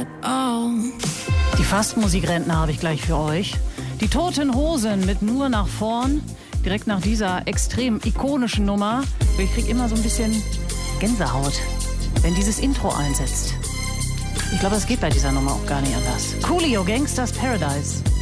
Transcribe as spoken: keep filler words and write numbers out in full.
at all. Die Fastmusikrentner habe ich gleich für euch. Die Toten Hosen mit Nur nach vorn. Direkt nach dieser extrem ikonischen Nummer. Ich krieg immer so ein bisschen Gänsehaut, wenn dieses Intro einsetzt. Ich glaube, es geht bei dieser Nummer auch gar nicht anders. Coolio, Gangsters Paradise.